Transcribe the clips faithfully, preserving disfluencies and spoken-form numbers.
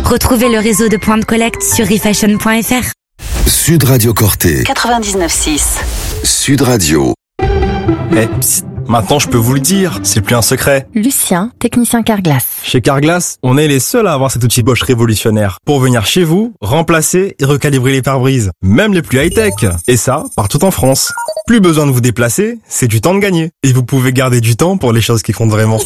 Retrouvez le réseau de points de collecte sur refashion point f r. Sud Radio Corté. quatre-vingt-dix-neuf six. Sud Radio. Eh, psst, maintenant je peux vous le dire, c'est plus un secret. Lucien, technicien Carglass. Chez Carglass, on est les seuls à avoir cet outil Bosch révolutionnaire pour venir chez vous, remplacer et recalibrer les pare-brises, même les plus high-tech. Et ça, partout en France. Plus besoin de vous déplacer, c'est du temps de gagner. Et vous pouvez garder du temps pour les choses qui comptent vraiment.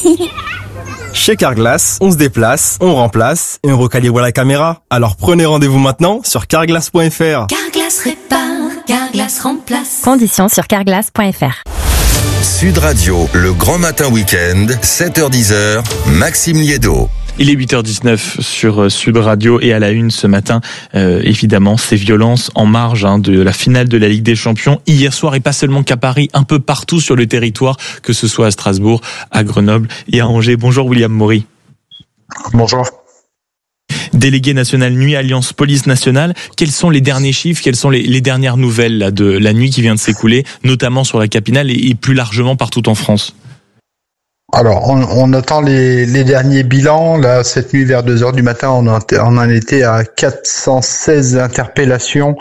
Chez Carglass, on se déplace, on remplace et on recalibre la caméra. Alors prenez rendez-vous maintenant sur carglass point f r. Carglass répare, Carglass remplace. Conditions sur carglass point f r. Sud Radio, le grand matin week-end, sept heures dix, Maxime Liédo. Il est huit heures dix-neuf sur Sud Radio et à la une ce matin, euh, évidemment, ces violences en marge hein, de la finale de la Ligue des Champions hier soir et pas seulement qu'à Paris, un peu partout sur le territoire, que ce soit à Strasbourg, à Grenoble et à Angers. Bonjour William Maury. Bonjour. Délégué national nuit Alliance Police Nationale, quels sont les derniers chiffres, quelles sont les, les dernières nouvelles là, de la nuit qui vient de s'écouler, notamment sur la capitale et, et plus largement partout en France? Alors, on, on attend les, les derniers bilans. Là, cette nuit, vers deux heures du matin, on, a, on en était à quatre cent seize interpellations,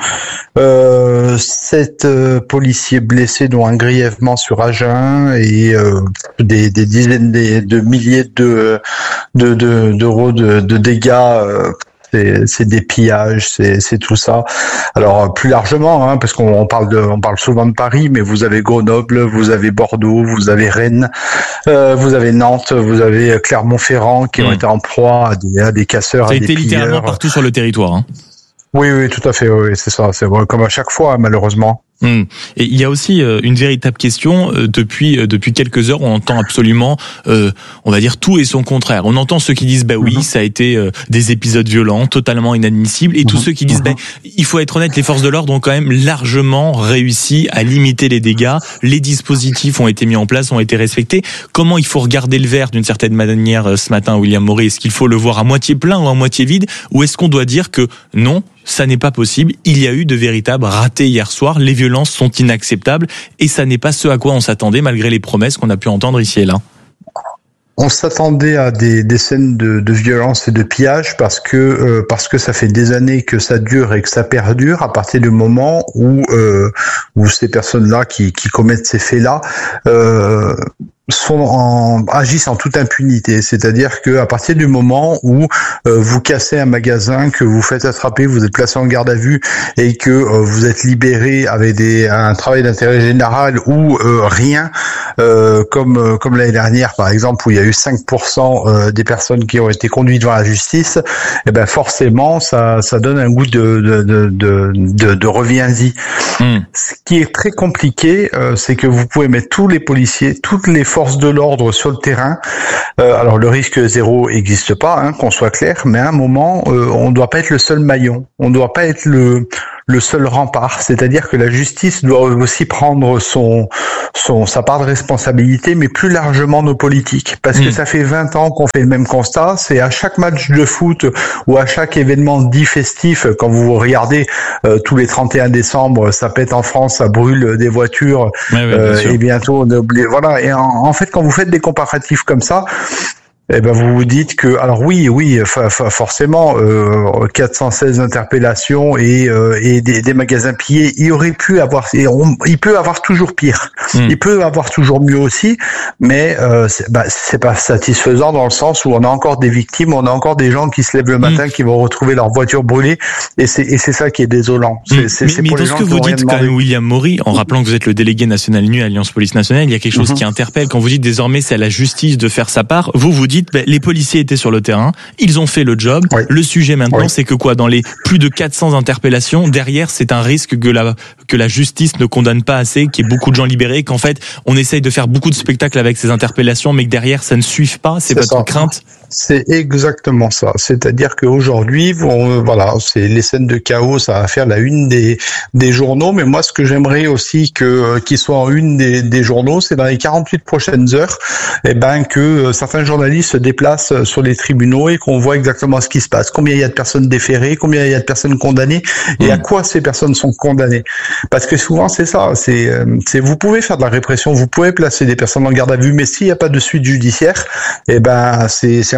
euh, sept euh, policiers blessés, dont un grièvement sur Agen, et euh, des, des dizaines de, de milliers de, de, de, d'euros de, de dégâts. Euh, C'est, c'est des pillages, c'est, c'est tout ça. Alors plus largement, hein, parce qu'on on parle de, on parle souvent de Paris, mais vous avez Grenoble, vous avez Bordeaux, vous avez Rennes, euh, vous avez Nantes, vous avez Clermont-Ferrand qui mmh. ont été en proie à des, à des casseurs, ça à a des été pilleurs. littéralement partout sur le territoire. Hein. Oui, oui, tout à fait. Oui, c'est ça. C'est comme à chaque fois, malheureusement. Hum. Et il y a aussi euh, une véritable question. Euh, depuis euh, depuis quelques heures, on entend absolument, euh, on va dire tout et son contraire. On entend ceux qui disent bah oui, mm-hmm. ça a été euh, des épisodes violents, totalement inadmissibles, et mm-hmm. tous ceux qui disent bah il faut être honnête, les forces de l'ordre ont quand même largement réussi à limiter les dégâts. Les dispositifs ont été mis en place, ont été respectés. Comment il faut regarder le verre d'une certaine manière euh, ce matin, William Maury? Est-ce qu'il faut le voir à moitié plein ou à moitié vide, ou est-ce qu'on doit dire que non? Ça n'est pas possible. Il y a eu de véritables ratés hier soir. Les violences sont inacceptables et ça n'est pas ce à quoi on s'attendait malgré les promesses qu'on a pu entendre ici et là. On s'attendait à des, des scènes de, de violence et de pillage parce que euh, parce que ça fait des années que ça dure et que ça perdure à partir du moment où euh, où ces personnes-là qui, qui commettent ces faits-là euh, sont en, agissent en toute impunité, c'est-à-dire que à partir du moment où euh, vous cassez un magasin, que vous faites attraper, vous êtes placé en garde à vue et que euh, vous êtes libéré avec des, un travail d'intérêt général ou euh, rien, euh, comme euh, comme l'année dernière par exemple où il y a eu cinq pour cent euh, des personnes qui ont été conduites devant la justice, et ben forcément ça ça donne un goût de de de de, de, de reviens-y. Mmh. Ce qui est très compliqué, euh, c'est que vous pouvez mettre tous les policiers, toutes les forces de l'ordre sur le terrain. Euh, alors le risque zéro n'existe pas, hein, qu'on soit clair, mais à un moment, euh, on ne doit pas être le seul maillon, on ne doit pas être le le seul rempart. C'est-à-dire que la justice doit aussi prendre son son sa part de responsabilité, mais plus largement nos politiques, parce mmh. que ça fait vingt ans qu'on fait le même constat. C'est à chaque match de foot ou à chaque événement dit festif, quand vous regardez euh, tous les trente et un décembre, ça pète en France, ça brûle des voitures, ouais, ouais, euh, et bientôt on oublie. Voilà. Et en, en fait, quand vous faites des comparatifs comme ça, eh ben vous vous dites que, alors oui, oui, forcément, euh, quatre cent seize interpellations et euh, et des, des magasins pillés, il aurait pu avoir, et on, il peut avoir toujours pire, mmh. il peut avoir toujours mieux aussi, mais euh, c'est, bah, c'est pas satisfaisant dans le sens où on a encore des victimes, on a encore des gens qui se lèvent le matin, mmh. qui vont retrouver leur voiture brûlée, et c'est et c'est ça qui est désolant. C'est, mmh. c'est, mais c'est mais pour dans les ce gens que qui vous ont rien dites, quand demandé. même, William Maury, en rappelant que vous êtes le délégué national nu Alliance Police Nationale, il y a quelque chose mmh. qui interpelle quand vous dites désormais c'est à la justice de faire sa part. Vous vous dites ben, les policiers étaient sur le terrain, ils ont fait le job. Oui. Le sujet maintenant, oui. c'est que quoi, dans les plus de quatre cents interpellations, derrière, c'est un risque que la que la justice ne condamne pas assez, qu'il y ait beaucoup de gens libérés, qu'en fait, on essaye de faire beaucoup de spectacles avec ces interpellations, mais que derrière, ça ne suive pas. C'est, c'est pas de crainte. C'est exactement ça. C'est-à-dire qu'aujourd'hui, bon, voilà, c'est les scènes de chaos, ça va faire la une des des journaux. Mais moi, ce que j'aimerais aussi que qu'ils soient en une des des journaux, c'est dans les quarante-huit prochaines heures, eh ben que certains journalistes se déplacent sur les tribunaux et qu'on voit exactement ce qui se passe. Combien il y a de personnes déférées, combien il y a de personnes condamnées, et mmh. à quoi ces personnes sont condamnées. Parce que souvent, c'est ça. C'est c'est vous pouvez faire de la répression, vous pouvez placer des personnes en garde à vue, mais s'il n'y a pas de suite judiciaire, eh ben c'est c'est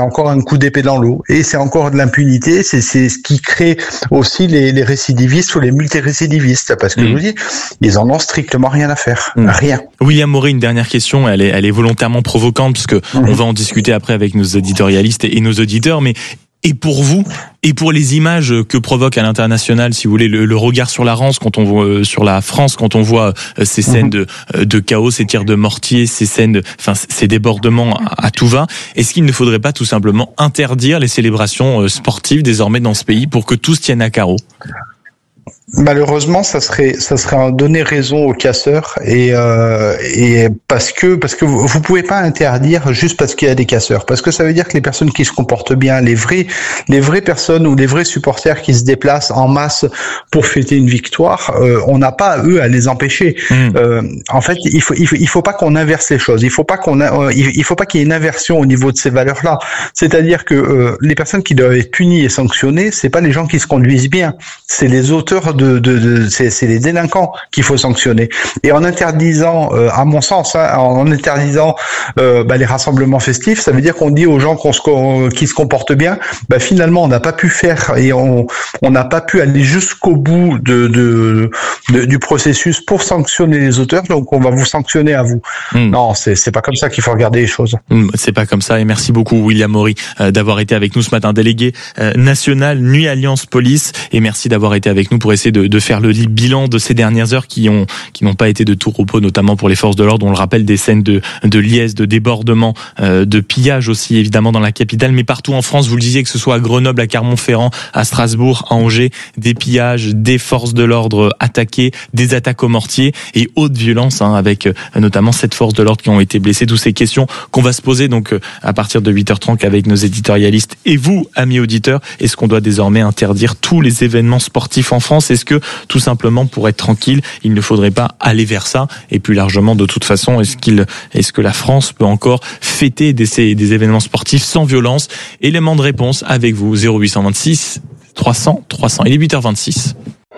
encore un coup d'épée dans l'eau. Et c'est encore de l'impunité. C'est, c'est ce qui crée aussi les, les récidivistes ou les multirécidivistes. Parce que mmh. je vous dis, ils en ont strictement rien à faire. Mmh. Rien. William Maury, une dernière question. Elle est, elle est volontairement provocante parce que mmh. on va en discuter après avec nos éditorialistes et nos auditeurs. Mais et pour vous, et pour les images que provoque à l'international, si vous voulez, le, le regard sur la France, quand on voit euh, sur la France, quand on voit euh, ces scènes de, euh, de chaos, ces tirs de mortier, ces scènes, de, enfin ces débordements à, à tout va, est-ce qu'il ne faudrait pas tout simplement interdire les célébrations euh, sportives désormais dans ce pays pour que tout se tienne à carreau ? Malheureusement, ça serait ça serait donner raison aux casseurs et euh, et parce que parce que vous, vous pouvez pas interdire juste parce qu'il y a des casseurs, parce que ça veut dire que les personnes qui se comportent bien, les vrais les vraies personnes ou les vrais supporters qui se déplacent en masse pour fêter une victoire, euh, on n'a pas eux à les empêcher. Mmh. Euh, en fait, il faut il faut il faut pas qu'on inverse les choses. Il faut pas qu'on a, euh, il faut pas qu'il y ait une inversion au niveau de ces valeurs-là. C'est-à-dire que euh, les personnes qui doivent être punies et sanctionnées, c'est pas les gens qui se conduisent bien, c'est les auteurs de De, de, de c'est, c'est les délinquants qu'il faut sanctionner. Et en interdisant, euh, à mon sens, hein, en interdisant euh, bah, les rassemblements festifs, ça veut dire qu'on dit aux gens qu'on se, qu'on, qui se comportent bien, bah, finalement on n'a pas pu faire et on on n'a pas pu aller jusqu'au bout de, de, de du processus pour sanctionner les auteurs, donc on va vous sanctionner à vous. Mmh. Non, c'est c'est pas comme ça qu'il faut regarder les choses. Mmh, c'est pas comme ça. Et merci beaucoup William Maury euh, d'avoir été avec nous ce matin, délégué euh, national Nuit Alliance Police, et merci d'avoir été avec nous pour essayer de, de faire le bilan de ces dernières heures qui ont qui n'ont pas été de tout repos, notamment pour les forces de l'ordre. On le rappelle, des scènes de de liesse, de débordement, euh, de pillage aussi évidemment dans la capitale, mais partout en France. Vous le disiez, que ce soit à Grenoble, à Clermont-Ferrand, à Strasbourg, à Angers, des pillages, des forces de l'ordre attaquées, des attaques au mortier et haute violence, hein, avec euh, notamment sept forces de l'ordre qui ont été blessées. Toutes ces questions qu'on va se poser donc euh, à partir de huit heures trente avec nos éditorialistes et vous, amis auditeurs. Est-ce qu'on doit désormais interdire tous les événements sportifs en France ? Est-ce que tout simplement pour être tranquille, il ne faudrait pas aller vers ça? Et plus largement, de toute façon, est-ce qu'il, est-ce que la France peut encore fêter des, des événements sportifs sans violence? Élément de réponse avec vous, zéro huit cent vingt-six trois cents trois cents. Il est huit heures vingt-six.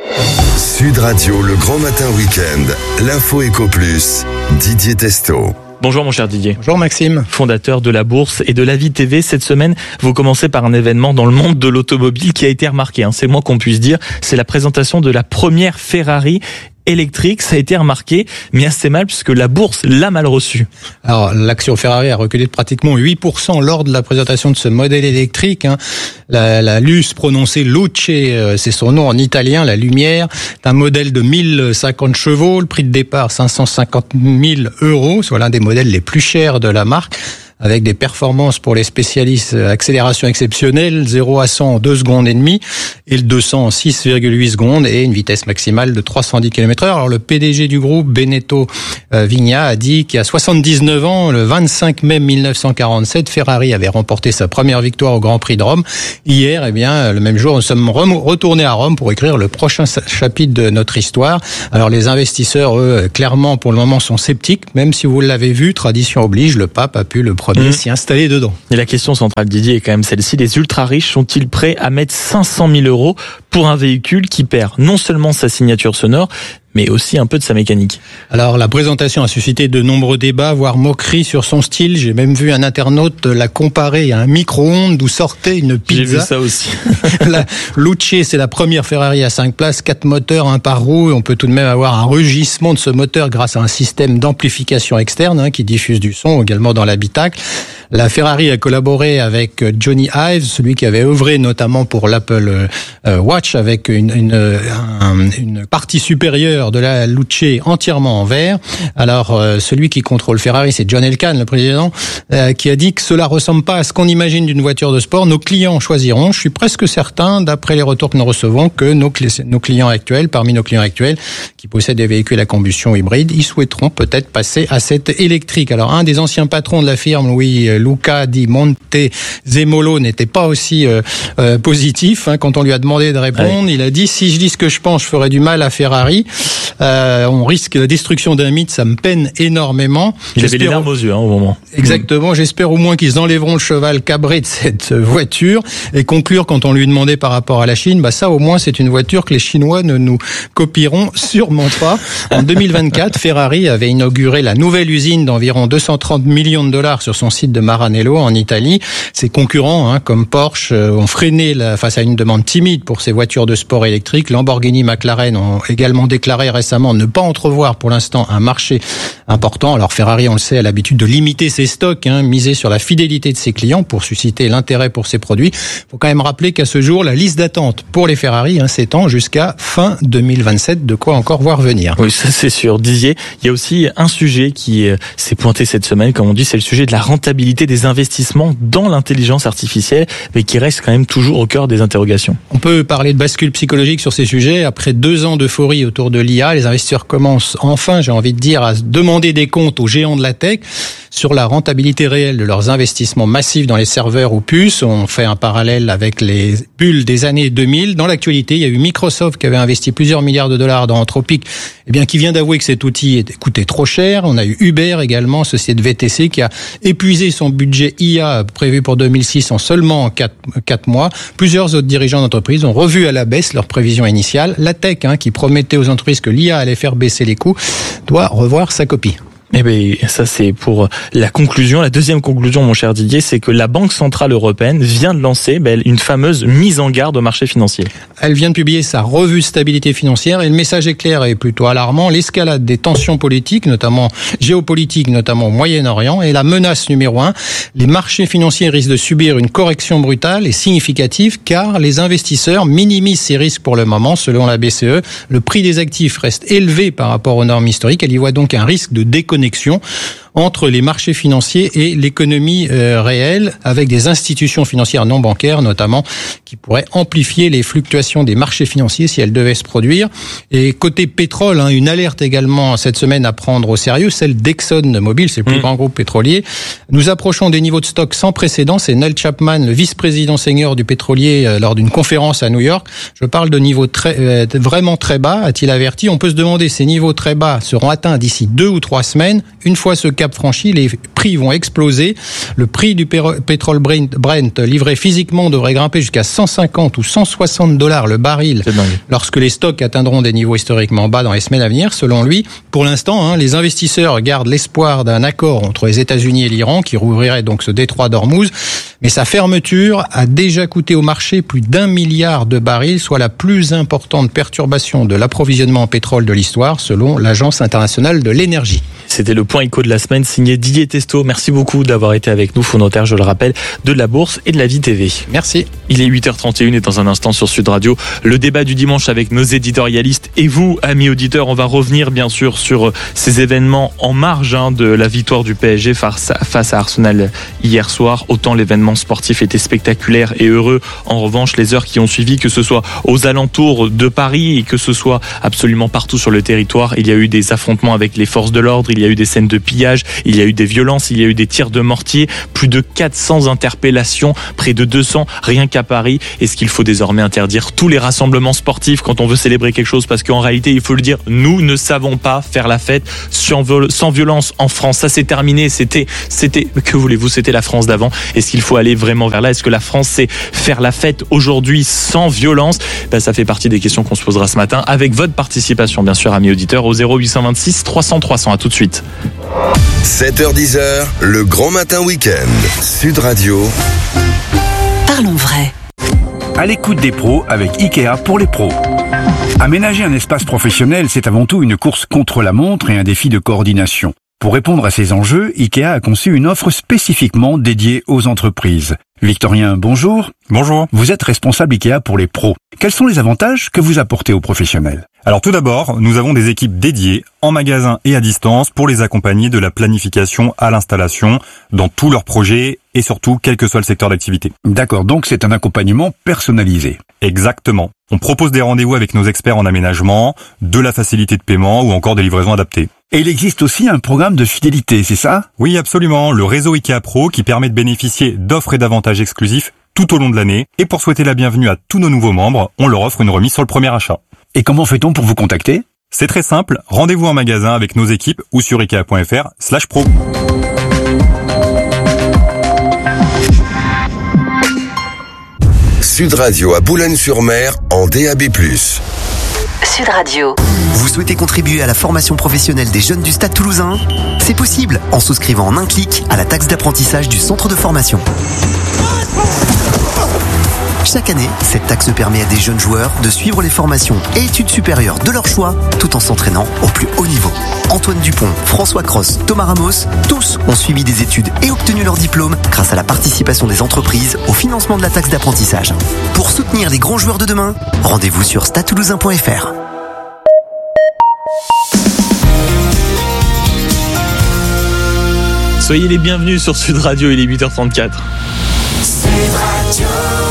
Sud Radio, le grand matin week-end. L'info Éco Plus. Didier Testo. Bonjour mon cher Didier. Bonjour Maxime. Fondateur de la Bourse et de La Vie T V. Cette semaine, vous commencez par un événement dans le monde de l'automobile qui a été remarqué, hein, c'est le moins qu'on puisse dire. C'est la présentation de la première Ferrari électrique. Ça a été remarqué, mais assez mal puisque la bourse l'a mal reçu. Alors, l'action Ferrari a reculé de pratiquement huit pour cent lors de la présentation de ce modèle électrique. Hein. La, la Luce, prononcée Luce, c'est son nom en italien, la lumière. C'est un modèle de mille cinquante chevaux. Le prix de départ, cinq cent cinquante mille euros, soit l'un des modèles les plus chers de la marque, avec des performances pour les spécialistes, accélération exceptionnelle, zéro à cent en deux secondes et demie, et le deux cents en six virgule huit secondes, et une vitesse maximale de trois cent dix kilomètres heure. Alors le P D G du groupe, Benedetto Vigna, a dit qu'à soixante-dix-neuf ans, le vingt-cinq mai mille neuf cent quarante-sept, Ferrari avait remporté sa première victoire au Grand Prix de Rome. Hier, eh bien, le même jour, nous sommes retournés à Rome pour écrire le prochain chapitre de notre histoire. Alors les investisseurs, eux, clairement, pour le moment, sont sceptiques, même si vous l'avez vu, tradition oblige, le pape a pu le premier mmh. s'y installer dedans. Et la question centrale, Didier, est quand même celle-ci. Les ultra-riches sont-ils prêts à mettre cinq cent mille euros pour un véhicule qui perd non seulement sa signature sonore, mais aussi un peu de sa mécanique? Alors, la présentation a suscité de nombreux débats, voire moqueries sur son style. J'ai même vu un internaute la comparer à un micro-ondes d'où sortait une pizza. J'ai vu ça aussi. La Luce, c'est la première Ferrari à cinq places, quatre moteurs, un par roue. On peut tout de même avoir un rugissement de ce moteur grâce à un système d'amplification externe hein, qui diffuse du son également dans l'habitacle. La Ferrari a collaboré avec Johnny Ive, celui qui avait œuvré notamment pour l'Apple Watch, avec une, une, un, une partie supérieure de la Luce entièrement en verre. Alors, euh, celui qui contrôle Ferrari, c'est John Elkann, le président, euh, qui a dit que cela ressemble pas à ce qu'on imagine d'une voiture de sport. Nos clients choisiront. Je suis presque certain, d'après les retours que nous recevons, que nos, nos clients actuels, parmi nos clients actuels, qui possèdent des véhicules à combustion hybride, ils souhaiteront peut-être passer à cette électrique. Alors, un des anciens patrons de la firme, Louis Luca di Montezemolo, n'était pas aussi euh, euh, positif. Hein, quand on lui a demandé de répondre, ouais. Il a dit, si je dis ce que je pense, je ferai du mal à Ferrari. Euh, on risque la destruction d'un mythe, ça me peine énormément. Il J'espère... avait les larmes aux yeux hein, au moment. Exactement, mmh. J'espère au moins qu'ils enlèveront le cheval cabré de cette voiture. Et conclure, quand on lui demandait par rapport à la Chine, bah ça au moins c'est une voiture que les Chinois ne nous copieront sûrement pas. En deux mille vingt-quatre, Ferrari avait inauguré la nouvelle usine d'environ deux cent trente millions de dollars sur son site de Maranello en Italie. Ses concurrents, hein, comme Porsche, ont freiné la, face à une demande timide pour ces voitures de sport électriques. Lamborghini, McLaren ont également déclaré récemment ne pas entrevoir pour l'instant un marché important. Alors Ferrari, on le sait, a l'habitude de limiter ses stocks, hein, miser sur la fidélité de ses clients pour susciter l'intérêt pour ses produits. Il faut quand même rappeler qu'à ce jour, la liste d'attente pour les Ferrari hein, s'étend jusqu'à fin deux mille vingt-sept. De quoi encore voir venir. Oui, ça c'est sûr. Didier, il y a aussi un sujet qui s'est pointé cette semaine, comme on dit, c'est le sujet de la rentabilité des investissements dans l'intelligence artificielle, mais qui reste quand même toujours au cœur des interrogations. On peut parler de bascule psychologique sur ces sujets. Après deux ans d'euphorie autour de l'I A, les investisseurs commencent enfin, j'ai envie de dire, à demander des comptes aux géants de la tech sur la rentabilité réelle de leurs investissements massifs dans les serveurs ou puces. On fait un parallèle avec les bulles des années deux mille. Dans l'actualité, il y a eu Microsoft qui avait investi plusieurs milliards de dollars dans Anthropic, eh bien, qui vient d'avouer que cet outil coûtait trop cher. On a eu Uber également, société de V T C, qui a épuisé son budget I A prévu pour deux mille six en seulement quatre mois. Plusieurs autres dirigeants d'entreprises ont revu à la baisse leurs prévisions initiales. La tech, hein, qui promettait aux entreprises que l'I A allait faire baisser les coûts, doit revoir sa copie. Eh bien, ça c'est pour la conclusion. La deuxième conclusion, mon cher Didier, c'est que la Banque Centrale Européenne vient de lancer ben, une fameuse mise en garde au marché financier. Elle vient de publier sa revue stabilité financière et le message est clair et plutôt alarmant. L'escalade des tensions politiques, notamment géopolitiques, notamment au Moyen-Orient, est la menace numéro un. Les marchés financiers risquent de subir une correction brutale et significative car les investisseurs minimisent ces risques pour le moment. Selon la B C E, le prix des actifs reste élevé par rapport aux normes historiques. Elle y voit donc un risque de déconnexion entre les marchés financiers et l'économie euh, réelle, avec des institutions financières non bancaires notamment, qui pourraient amplifier les fluctuations des marchés financiers si elles devaient se produire. Et côté pétrole, hein, une alerte également cette semaine à prendre au sérieux, celle d'ExxonMobil, c'est le plus mmh. grand groupe pétrolier. Nous approchons des niveaux de stock sans précédent. C'est Neil Chapman, le vice-président senior du pétrolier, euh, lors d'une conférence à New York. Je parle de niveaux très, euh, vraiment très bas, a-t-il averti. On peut se demander si ces niveaux très bas seront atteints d'ici deux ou trois semaines. Une fois ce cap franchi, les prix vont exploser. Le prix du pétrole Brent livré physiquement devrait grimper jusqu'à cent cinquante ou cent soixante dollars le baril lorsque les stocks atteindront des niveaux historiquement bas dans les semaines à venir, selon lui. Pour l'instant, hein, les investisseurs gardent l'espoir d'un accord entre les États-Unis et l'Iran qui rouvrirait donc ce détroit d'Ormuz. Mais sa fermeture a déjà coûté au marché plus d'un milliard de barils, soit la plus importante perturbation de l'approvisionnement en pétrole de l'histoire, selon l'Agence internationale de l'énergie. C'était le point éco de la semaine signé Didier Testo. Merci beaucoup d'avoir été avec nous, fondateur, je le rappelle, de la Bourse et de la Vie T V. Merci. Il est huit heures trente et une et dans un instant sur Sud Radio, le débat du dimanche avec nos éditorialistes et vous, amis auditeurs. On va revenir bien sûr sur ces événements en marge hein, de la victoire du P S G face à, face à Arsenal hier soir. Autant l'événement sportif était spectaculaire et heureux. En revanche, les heures qui ont suivi, que ce soit aux alentours de Paris et que ce soit absolument partout sur le territoire, il y a eu des affrontements avec les forces de l'ordre, il y a eu des scènes de pillage, il y a eu des violences, il y a eu des tirs de mortier, plus de quatre cents interpellations, près de deux cents rien qu'à Paris. Est-ce qu'il faut désormais interdire tous les rassemblements sportifs quand on veut célébrer quelque chose? Parce qu'en réalité, il faut le dire, nous ne savons pas faire la fête sans violence en France. Ça c'est terminé, c'était, c'était, que voulez-vous, c'était la France d'avant. Est-ce qu'il faut aller vraiment vers là? Est-ce que la France sait faire la fête aujourd'hui sans violence? Ben, ça fait partie des questions qu'on se posera ce matin avec votre participation, bien sûr, amis auditeurs, au zéro huit cent vingt-six trois cents trois cents. À tout de suite. sept heures dix, le grand matin week-end. Sud Radio. Parlons vrai. À l'écoute des pros avec Ikea pour les pros. Aménager un espace professionnel, c'est avant tout une course contre la montre et un défi de coordination. Pour répondre à ces enjeux, Ikea a conçu une offre spécifiquement dédiée aux entreprises. Victorien, bonjour. Bonjour. Vous êtes responsable Ikea pour les pros. Quels sont les avantages que vous apportez aux professionnels? Alors tout d'abord, nous avons des équipes dédiées en magasin et à distance pour les accompagner de la planification à l'installation dans tous leurs projets et surtout quel que soit le secteur d'activité. D'accord, donc c'est un accompagnement personnalisé. Exactement. On propose des rendez-vous avec nos experts en aménagement, de la facilité de paiement ou encore des livraisons adaptées. Et il existe aussi un programme de fidélité, c'est ça? Oui, absolument. Le réseau Ikea Pro qui permet de bénéficier d'offres et d'avantages exclusifs tout au long de l'année. Et pour souhaiter la bienvenue à tous nos nouveaux membres, on leur offre une remise sur le premier achat. Et comment fait-on pour vous contacter? C'est très simple. Rendez-vous en magasin avec nos équipes ou sur ikea.fr slash pro. Sud Radio à Boulogne-sur-Mer en D A B plus. Sud Radio. Vous souhaitez contribuer à la formation professionnelle des jeunes du Stade Toulousain ? C'est possible en souscrivant en un clic à la taxe d'apprentissage du centre de formation. Chaque année, cette taxe permet à des jeunes joueurs de suivre les formations et études supérieures de leur choix tout en s'entraînant au plus haut niveau. Antoine Dupont, François Cross, Thomas Ramos, tous ont suivi des études et obtenu leur diplôme grâce à la participation des entreprises au financement de la taxe d'apprentissage. Pour soutenir les grands joueurs de demain, rendez-vous sur stade toulousain point f r. Soyez les bienvenus sur Sud Radio, il est huit heures trente-quatre. Sud Radio.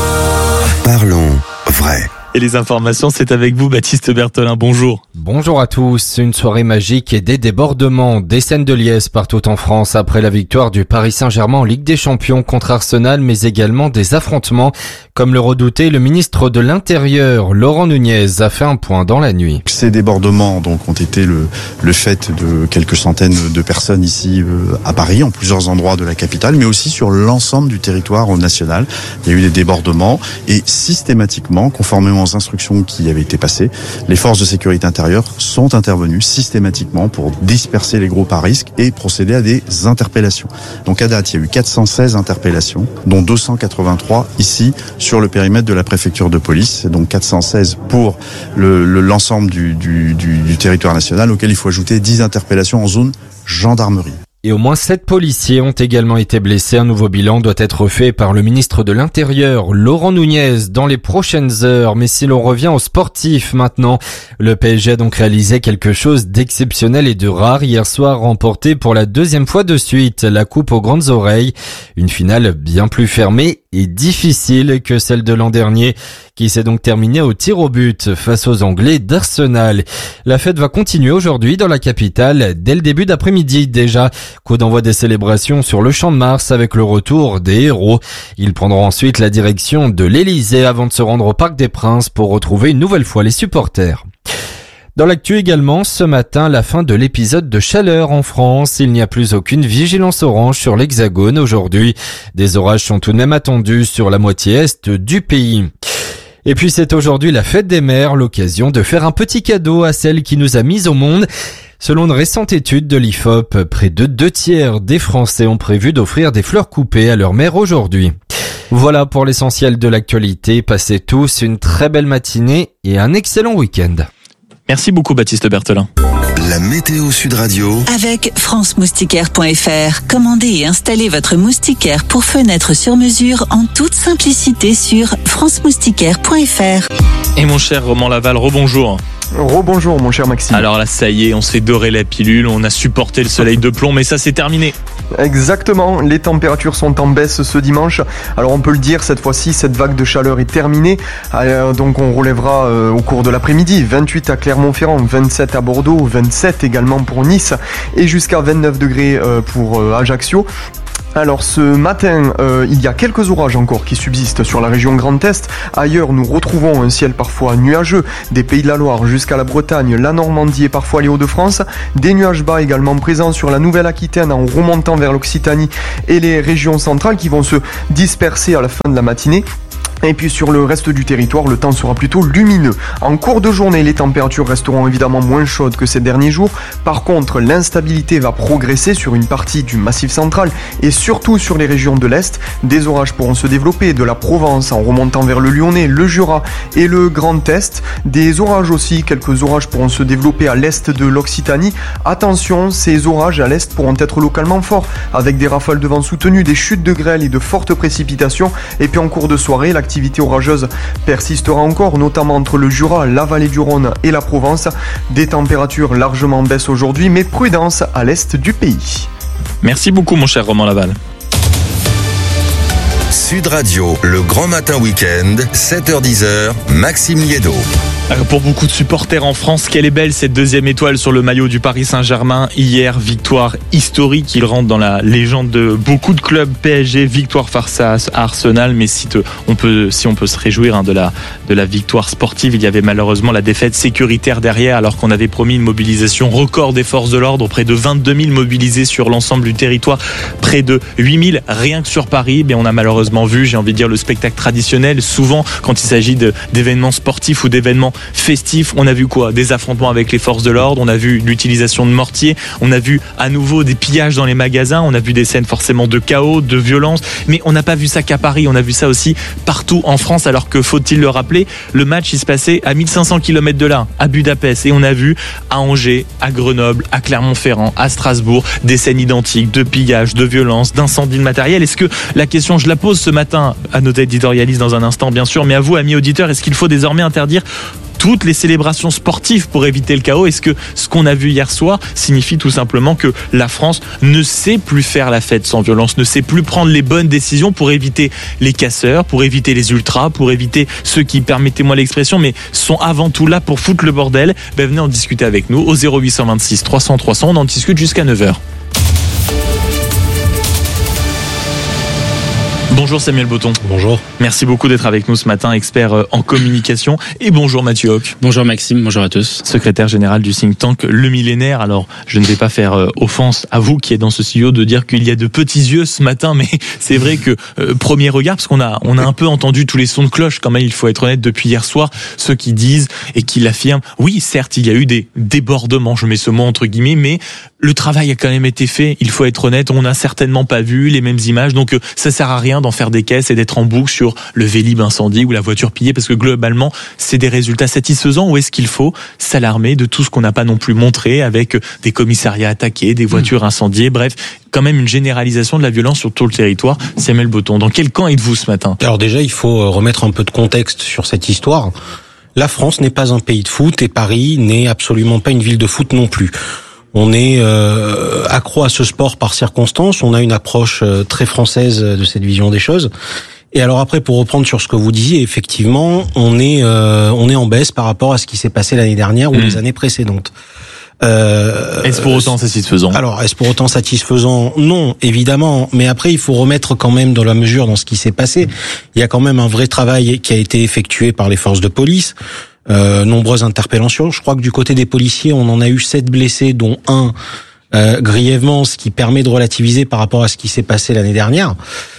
Parlons vrai. Et les informations, c'est avec vous, Baptiste Berthelin. Bonjour. Bonjour à tous. Une soirée magique et des débordements, des scènes de liesse partout en France après la victoire du Paris Saint-Germain en Ligue des Champions contre Arsenal, mais également des affrontements. Comme le redoutait le ministre de l'Intérieur, Laurent Nunez, a fait un point dans la nuit. Ces débordements donc ont été le, le fait de quelques centaines de personnes ici euh, à Paris, en plusieurs endroits de la capitale, mais aussi sur l'ensemble du territoire national. Il y a eu des débordements et systématiquement, conformément aux instructions qui avaient été passées, les forces de sécurité intérieure sont intervenues systématiquement pour disperser les groupes à risque et procéder à des interpellations. Donc à date, il y a eu quatre cent seize interpellations, dont deux cent quatre-vingt-trois ici sur le périmètre de la préfecture de police, donc quatre cent seize pour le, le, l'ensemble du, du, du, du territoire national, auquel il faut ajouter dix interpellations en zone gendarmerie. Et au moins sept policiers ont également été blessés. Un nouveau bilan doit être fait par le ministre de l'Intérieur, Laurent Nunez, dans les prochaines heures. Mais si l'on revient aux sportifs maintenant, le P S G a donc réalisé quelque chose d'exceptionnel et de rare hier soir, remporté pour la deuxième fois de suite la coupe aux grandes oreilles. Une finale bien plus fermée et difficile que celle de l'an dernier, qui s'est donc terminée au tir au but face aux Anglais d'Arsenal. La fête va continuer aujourd'hui dans la capitale, dès le début d'après-midi déjà. Coup d'envoi des célébrations sur le Champ de Mars avec le retour des héros. Ils prendront ensuite la direction de l'Elysée avant de se rendre au Parc des Princes pour retrouver une nouvelle fois les supporters. Dans l'actu également, ce matin, la fin de l'épisode de chaleur en France. Il n'y a plus aucune vigilance orange sur l'Hexagone aujourd'hui. Des orages sont tout de même attendus sur la moitié est du pays. Et puis c'est aujourd'hui la fête des mères, l'occasion de faire un petit cadeau à celle qui nous a mis au monde. Selon une récente étude de l'I F O P, près de deux tiers des Français ont prévu d'offrir des fleurs coupées à leur mère aujourd'hui. Voilà pour l'essentiel de l'actualité. Passez tous une très belle matinée et un excellent week-end. Merci beaucoup, Baptiste Berthelin. La météo Sud Radio. Avec france moustiquaire point f r, commandez et installez votre moustiquaire pour fenêtre sur mesure en toute simplicité sur france moustiquaire point f r. Et mon cher Roman Laval, rebonjour. Rebonjour mon cher Maxime. Alors là, ça y est, on s'est doré la pilule, on a supporté le soleil de plomb, mais ça c'est terminé. Exactement, les températures sont en baisse ce dimanche. Alors on peut le dire, cette fois-ci, cette vague de chaleur est terminée. Euh, donc on relèvera euh, au cours de l'après-midi vingt-huit à Clermont-Ferrand, vingt-sept à Bordeaux, vingt-sept également pour Nice et jusqu'à vingt-neuf degrés euh, pour euh, Ajaccio. Alors ce matin, euh, il y a quelques orages encore qui subsistent sur la région Grand Est. Ailleurs, nous retrouvons un ciel parfois nuageux, des Pays de la Loire jusqu'à la Bretagne, la Normandie et parfois les Hauts-de-France. Des nuages bas également présents sur la Nouvelle-Aquitaine en remontant vers l'Occitanie et les régions centrales qui vont se disperser à la fin de la matinée. Et puis sur le reste du territoire, le temps sera plutôt lumineux. En cours de journée, les températures resteront évidemment moins chaudes que ces derniers jours. Par contre, l'instabilité va progresser sur une partie du Massif central et surtout sur les régions de l'Est. Des orages pourront se développer de la Provence en remontant vers le Lyonnais, le Jura et le Grand Est. Des orages aussi, quelques orages pourront se développer à l'Est de l'Occitanie. Attention, ces orages à l'Est pourront être localement forts, avec des rafales de vent soutenues, des chutes de grêle et de fortes précipitations. Et puis en cours de soirée, l'activité L'activité orageuse persistera encore, notamment entre le Jura, la vallée du Rhône et la Provence. Des températures largement en baisse aujourd'hui, mais prudence à l'est du pays. Merci beaucoup mon cher Roman Laval. Sud Radio, le grand matin week-end, sept heures dix, Maxime Liédo. Pour beaucoup de supporters en France, quelle est belle cette deuxième étoile sur le maillot du Paris Saint-Germain. Hier, victoire historique. Il rentre dans la légende de beaucoup de clubs. P S G, victoire face à Arsenal. Mais si, te, on, peut, si on peut se réjouir hein, de, la, de la victoire sportive, il y avait malheureusement la défaite sécuritaire derrière, alors qu'on avait promis une mobilisation record des forces de l'ordre. Près de vingt-deux mille mobilisés sur l'ensemble du territoire. Près de huit mille rien que sur Paris. Mais on a malheureusement vu, j'ai envie de dire, le spectacle traditionnel. Souvent, quand il s'agit de, d'événements sportifs ou d'événements festif. On a vu quoi? Des affrontements avec les forces de l'ordre, on a vu l'utilisation de mortiers, on a vu à nouveau des pillages dans les magasins, on a vu des scènes forcément de chaos, de violence, mais on n'a pas vu ça qu'à Paris, on a vu ça aussi partout en France, alors que, faut-il le rappeler, le match il se passait à mille cinq cents kilomètres de là, à Budapest, et on a vu à Angers, à Grenoble, à Clermont-Ferrand, à Strasbourg, des scènes identiques de pillages, de violences, d'incendies de matériel. Est-ce que la question, je la pose ce matin à notre éditorialiste dans un instant bien sûr, mais à vous amis auditeurs, est-ce qu'il faut désormais interdire toutes les célébrations sportives pour éviter le chaos? Est-ce que ce qu'on a vu hier soir signifie tout simplement que la France ne sait plus faire la fête sans violence, ne sait plus prendre les bonnes décisions pour éviter les casseurs, pour éviter les ultras, pour éviter ceux qui, permettez-moi l'expression, mais sont avant tout là pour foutre le bordel? Ben, venez en discuter avec nous au zéro huit cent vingt-six trois cents trois cents, on en discute jusqu'à neuf heures. Bonjour Samuel Botton. Bonjour. Merci beaucoup d'être avec nous ce matin, expert en communication. Et bonjour Mathieu Hoc. Bonjour Maxime, bonjour à tous. Secrétaire général du think tank Le Millénaire. Alors, je ne vais pas faire offense à vous qui êtes dans ce studio de dire qu'il y a de petits yeux ce matin, mais c'est vrai que euh, premier regard, parce qu'on a on a un peu entendu tous les sons de cloche quand même, il faut être honnête, depuis hier soir, ceux qui disent et qui l'affirment, oui certes il y a eu des débordements, je mets ce mot entre guillemets, mais le travail a quand même été fait, il faut être honnête, on n'a certainement pas vu les mêmes images, donc euh, ça sert à rien d'en faire des caisses et d'être en boucle sur le Vélib incendie ou la voiture pillée, parce que globalement c'est des résultats satisfaisants, ou est-ce qu'il faut s'alarmer de tout ce qu'on n'a pas non plus montré avec des commissariats attaqués, des voitures incendiées, bref, quand même une généralisation de la violence sur tout le territoire? Samuel Botton, dans quel camp êtes-vous ce matin? Alors déjà, il faut remettre un peu de contexte sur cette histoire. La France n'est pas un pays de foot et Paris n'est absolument pas une ville de foot non plus. On est euh, accro à ce sport par circonstance, on a une approche euh, très française de cette vision des choses. Et alors après, pour reprendre sur ce que vous disiez, effectivement, on est euh, on est en baisse par rapport à ce qui s'est passé l'année dernière ou mmh. les années précédentes. Euh, est-ce pour autant satisfaisant? Alors, est-ce pour autant satisfaisant? Non, évidemment. Mais après, il faut remettre quand même dans la mesure dans ce qui s'est passé. Il y a quand même un vrai travail qui a été effectué par les forces de police. Euh, nombreuses interpellations. Je crois que du côté des policiers, on en a eu sept blessés, dont un euh, grièvement, ce qui permet de relativiser par rapport à ce qui s'est passé l'année dernière.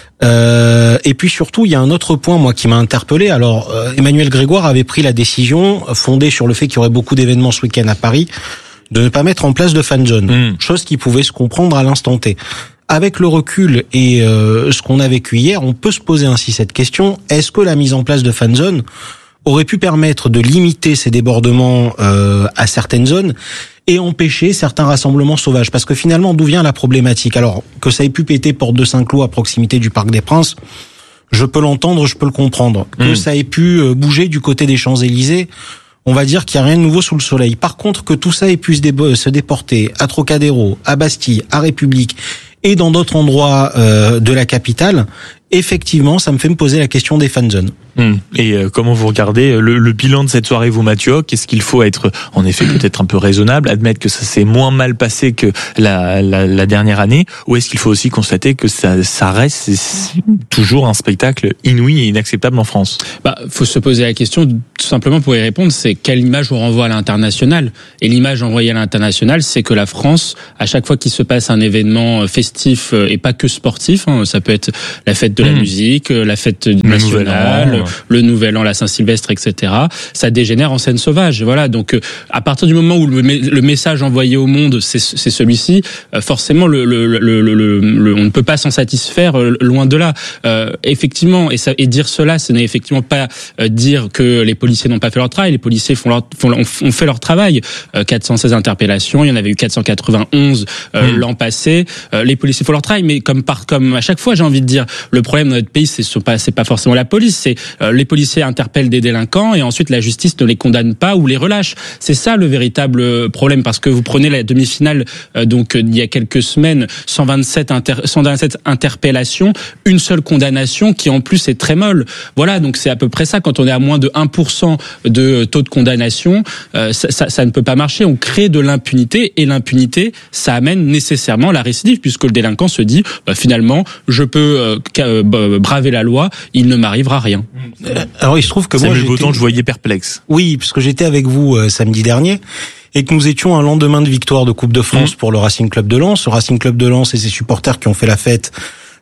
Euh, et puis surtout, il y a un autre point, moi, qui m'a interpellé. Alors, euh, Emmanuel Grégoire avait pris la décision, fondée sur le fait qu'il y aurait beaucoup d'événements ce week-end à Paris, de ne pas mettre en place de fan zone, mmh. chose qui pouvait se comprendre à l'instant T. Avec le recul et euh, ce qu'on a vécu hier, on peut se poser ainsi cette question: est-ce que la mise en place de fan zone aurait pu permettre de limiter ces débordements euh, à certaines zones et empêcher certains rassemblements sauvages? Parce que finalement, d'où vient la problématique? Alors, que ça ait pu péter Porte de Saint-Cloud à proximité du Parc des Princes, je peux l'entendre, je peux le comprendre. Mmh. Que ça ait pu bouger du côté des Champs-Élysées, on va dire qu'il n'y a rien de nouveau sous le soleil. Par contre, que tout ça ait pu se, dé- se déporter à Trocadéro, à Bastille, à République et dans d'autres endroits euh, de la capitale, effectivement, ça me fait me poser la question des fan zones. Mmh. Et euh, comment vous regardez le, le bilan de cette soirée, vous Mathieu? Qu'est-ce qu'il faut être, en effet, peut-être un peu raisonnable, admettre que ça s'est moins mal passé que la, la, la dernière année, ou est-ce qu'il faut aussi constater que ça, ça reste toujours un spectacle inouï et inacceptable en France? Bah, faut se poser la question, tout simplement pour y répondre, c'est quelle image on renvoie à l'international? Et l'image envoyée à l'international, c'est que la France, à chaque fois qu'il se passe un événement festif et pas que sportif, hein, ça peut être la fête de la mmh. musique, la fête le nationale, nouvel le Nouvel An, la Saint-Sylvestre, et cetera. Ça dégénère en scène sauvage. Voilà. Donc, à partir du moment où le, le message envoyé au monde, c'est, c'est celui-ci, forcément, le, le, le, le, le, le, on ne peut pas s'en satisfaire, loin de là. Euh, effectivement, et, ça, et dire cela, ce n'est effectivement pas dire que les policiers n'ont pas fait leur travail. Les policiers font leur, font, ont fait leur travail. Euh, quatre cent seize interpellations, il y en avait eu quatre cent quatre-vingt-onze euh, mmh. l'an passé. Euh, les policiers font leur travail, mais comme par, comme à chaque fois, j'ai envie de dire, le problème dans notre pays, c'est pas, c'est pas forcément la police, c'est euh, les policiers interpellent des délinquants et ensuite la justice ne les condamne pas ou les relâche. C'est ça le véritable problème, parce que vous prenez la demi-finale euh, donc il y a quelques semaines, cent vingt-sept, inter, cent vingt-sept interpellations, une seule condamnation qui en plus est très molle. Voilà, donc c'est à peu près ça. Quand on est à moins de un pour cent de taux de condamnation, euh, ça, ça, ça ne peut pas marcher. On crée de l'impunité et l'impunité, ça amène nécessairement la récidive, puisque le délinquant se dit bah, finalement je peux euh, braver la loi, il ne m'arrivera rien. Alors il se trouve que ça moi j'étais... Autant, je voyais perplexe. Oui, parce que j'étais avec vous euh, samedi dernier et que nous étions un lendemain de victoire de Coupe de France mmh. pour le Racing Club de Lens. Le Racing Club de Lens et ses supporters qui ont fait la fête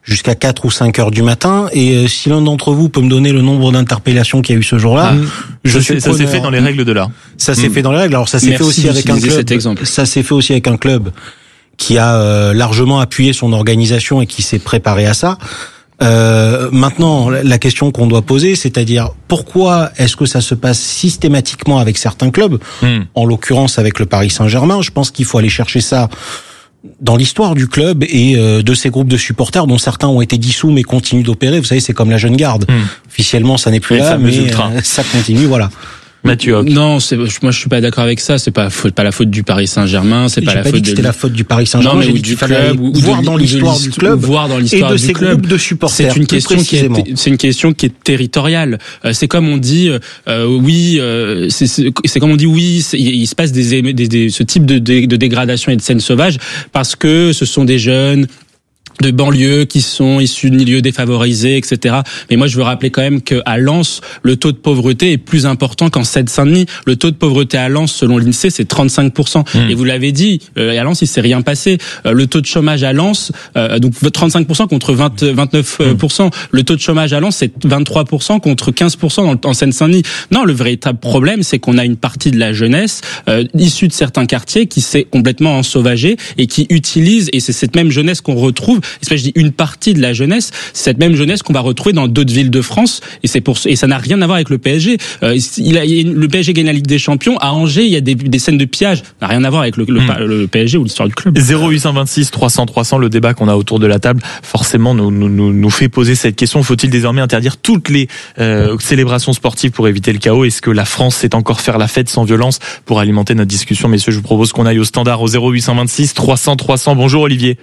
jusqu'à quatre ou cinq heures du matin. Et euh, si l'un d'entre vous peut me donner le nombre d'interpellations qu'il y a eu ce jour-là, ah, je ça, suis ça s'est fait dans les règles de l'art. Ça s'est mmh. fait dans les règles. Alors ça s'est Merci fait aussi avec un club. Cet exemple. Ça s'est fait aussi avec un club qui a euh, largement appuyé son organisation et qui s'est préparé à ça. Euh, maintenant, la question qu'on doit poser, c'est-à-dire pourquoi est-ce que ça se passe systématiquement avec certains clubs, mmh. en l'occurrence avec le Paris Saint-Germain. Je pense qu'il faut aller chercher ça dans l'histoire du club et euh, de ces groupes de supporters dont certains ont été dissous mais continuent d'opérer. Vous savez, c'est comme la jeune garde. Mmh. Officiellement, ça n'est plus Les là, mais euh, ça continue. Voilà. Mathieu Hoc. Non, c'est, moi je suis pas d'accord avec ça. C'est pas pas la faute du Paris Saint-Germain. C'est J'ai pas la pas faute dit que c'était de... la faute du Paris Saint-Germain. Non, mais j'ai ou dit du qu'il fallait club, ou voir de, dans ou de l'histoire du club, voir dans l'histoire et de du ces club. groupes de supporters. C'est une question qui est, c'est une question qui est territoriale. Euh, c'est comme on dit, euh, oui, euh, c'est, c'est, c'est comme on dit, oui, c'est, il, il se passe des, des, des ce type de, de, de dégradation et de scènes sauvages parce que ce sont des jeunes de banlieues qui sont issus de milieux défavorisés, et cetera. Mais moi, je veux rappeler quand même qu'à Lens, le taux de pauvreté est plus important qu'en Seine-Saint-Denis. Le taux de pauvreté à Lens, selon l'INSEE, c'est trente-cinq pour cent. Mmh. Et vous l'avez dit, euh, à Lens, il s'est rien passé. Euh, le taux de chômage à Lens, euh, donc trente-cinq pour cent contre vingt, vingt-neuf pour cent. Mmh. Le taux de chômage à Lens, c'est vingt-trois pour cent contre quinze pour cent en Seine-Saint-Denis. Non, le véritable problème, c'est qu'on a une partie de la jeunesse euh, issue de certains quartiers qui s'est complètement ensauvagée et qui utilise, et c'est cette même jeunesse qu'on retrouve. Je dis une partie de la jeunesse, c'est cette même jeunesse qu'on va retrouver dans d'autres villes de France, et c'est pour et ça n'a rien à voir avec le P S G. Euh, il a, il, le P S G gagne la Ligue des Champions. À Angers, il y a des, des scènes de pillage. Ça n'a rien à voir avec le, le, mmh. le P S G ou l'histoire du club. zéro huit cent vingt-six trois cents trois cents, le débat qu'on a autour de la table, forcément nous nous nous, nous fait poser cette question. Faut-il désormais interdire toutes les euh, célébrations sportives pour éviter le chaos? Est-ce que la France sait encore faire la fête sans violence? Pour alimenter notre discussion, messieurs, je vous propose qu'on aille au standard au zéro huit cent vingt-six trois cents trois cents. Bonjour Olivier.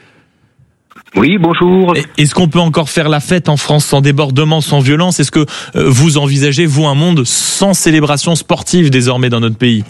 Oui, bonjour. Est-ce qu'on peut encore faire la fête en France sans débordement, sans violence? Est-ce que euh, vous envisagez, vous, un monde sans célébration sportive désormais dans notre pays?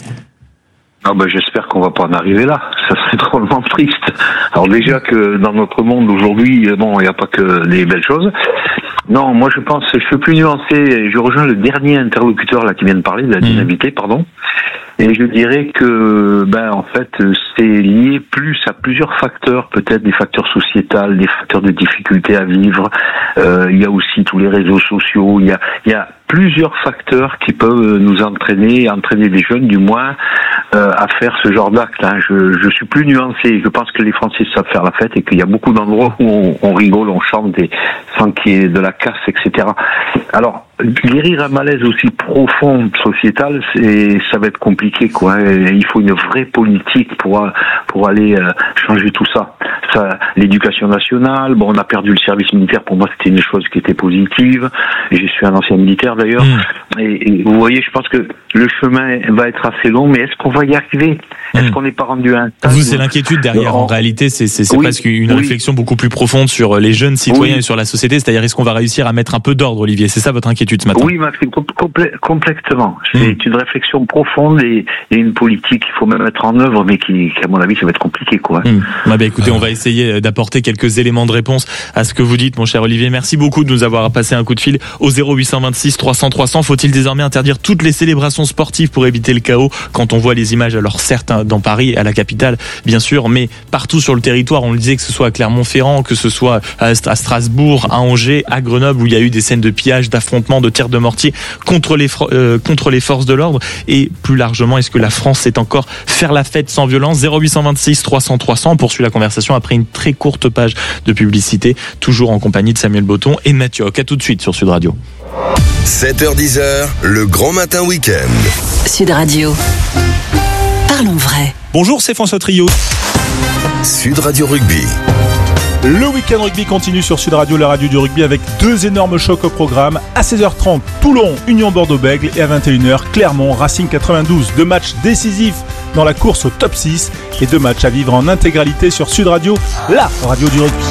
Ah ben, j'espère qu'on va pas en arriver là. Ça serait drôlement triste. Alors déjà que dans notre monde aujourd'hui, bon, il n'y a pas que des belles choses. Non, moi je pense, je suis plus nuancé. Je rejoins le dernier interlocuteur là qui vient de parler, de la dynamité, pardon. Et je dirais que, ben, en fait, c'est lié plus à plusieurs facteurs, peut-être des facteurs sociétals, des facteurs de difficulté à vivre. Euh, il y a aussi tous les réseaux sociaux. Il y a, il y a plusieurs facteurs qui peuvent nous entraîner, entraîner des jeunes, du moins, euh, à faire ce genre d'acte. Hein. Je, je suis plus nuancé. Je pense que les Français savent faire la fête et qu'il y a beaucoup d'endroits où on, on rigole, on chante et sans qu'il y ait de la casse, et cetera. Alors, guérir un malaise aussi profond sociétal, c'est, ça va être compliqué, quoi. Et il faut une vraie politique pour pour aller euh, changer tout ça. Ça, l'éducation nationale. Bon, on a perdu le service militaire. Pour moi, c'était une chose qui était positive. Et je suis un ancien militaire d'ailleurs. Mmh. Et, et vous voyez, je pense que le chemin va être assez long. Mais est-ce qu'on va y arriver? Est-ce mmh. qu'on n'est pas rendu à un stade? Vous, c'est l'inquiétude derrière. En réalité, c'est c'est, c'est oui, presque une oui. réflexion beaucoup plus profonde sur les jeunes citoyens oui. et sur la société. C'est-à-dire, est-ce qu'on va réussir à mettre un peu d'ordre, Olivier? C'est ça votre inquiétude ce matin? Oui, Maxime, complè- complètement. C'est mmh. une réflexion profonde et, et une politique qu'il faut même mettre en œuvre, mais qui, qui à mon avis, ça va être compliqué, quoi. Mmh. Ah bah écoutez, on va essayer d'apporter quelques éléments de réponse à ce que vous dites, mon cher Olivier. Merci beaucoup de nous avoir passé un coup de fil au zéro huit cent vingt-six trois cents trois cents. Faut-il désormais interdire toutes les célébrations sportives pour éviter le chaos? Quand on voit les images, alors certes dans Paris, à la capitale, bien sûr, mais partout sur le territoire, on le disait, que ce soit à Clermont-Ferrand, que ce soit à Strasbourg, à Angers, à Grenoble, où il y a eu des scènes de pillage, d'affrontements, de tirs de mortier contre les euh, contre les forces de l'ordre. Et plus largement, est-ce que la France sait encore faire la fête sans violence? Zéro huit cent vingt-six trois cents trois cents. On poursuit la conversation après une très courte page de publicité, toujours en compagnie de Samuel Botton et de Mathieu Hoc. À tout de suite sur Sud Radio. sept heures dix, le grand matin week-end. Sud Radio. Parlons vrai. Bonjour, c'est François Trio. Sud Radio Rugby. Le week-end rugby continue sur Sud Radio, la radio du rugby, avec deux énormes chocs au programme. À seize heures trente, Toulon, Union Bordeaux-Bègles, et à vingt et une heures, Clermont, Racing quatre-vingt-douze. Deux matchs décisifs dans la course au top six et deux matchs à vivre en intégralité sur Sud Radio, la radio du rugby.